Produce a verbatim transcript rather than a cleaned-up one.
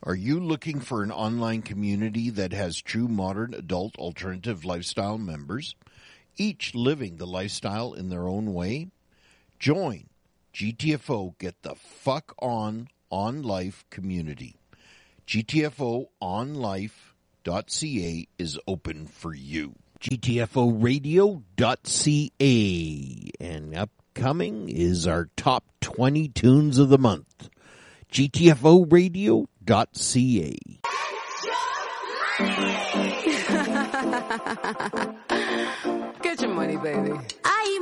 Are you looking for an online community that has true modern adult alternative lifestyle members, each living the lifestyle in their own way? Join G T F O Get the Fuck On On Life community. G T F O on life dot c a is open for you. G T F O radio dot c a. And upcoming is our top twenty tunes of the month. G T F O radio dot c a. Get your money, baby. I